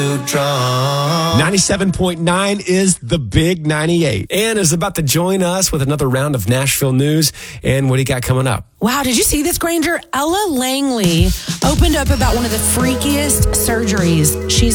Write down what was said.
97.9 is the Big 98. Ann is about to join us with another round of Nashville news. And what do you got coming up? Wow, did you see this, Granger? Ella Langley opened up about one of the freakiest surgeries she's